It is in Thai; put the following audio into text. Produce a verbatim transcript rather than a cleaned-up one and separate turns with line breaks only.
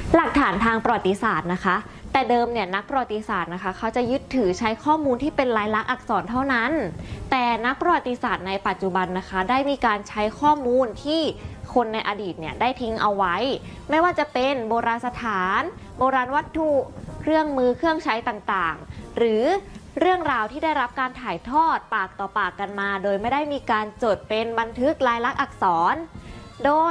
หลักฐานทางประวัติศาสตร์นะคะแต่เดิมเนี่ยนักประวัติศาสตร์นะคะเขาจะยึดถือใช้ข้อมูลที่เป็นลายลักษณ์อักษรเท่านั้นแต่นักประวัติศาสตร์ในปัจจุบันนะคะได้มีการใช้ข้อมูลที่คนในอดีตเนี่ยได้ทิ้งเอาไว้ไม่ว่าจะเป็นโบราณสถานโบราณวัตถุเครื่องมือเครื่องใช้ต่างๆหรือเรื่องราวที่ได้รับการถ่ายทอดปากต่อปากกันมาโดยไม่ได้มีการจดเป็นบันทึกลายลักษณ์อักษรโดย